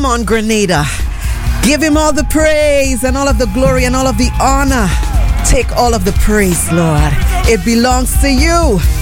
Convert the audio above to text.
Come on, Grenada. Give him all the praise and all of the glory and all of the honor. Take all of the praise, Lord. It belongs to you.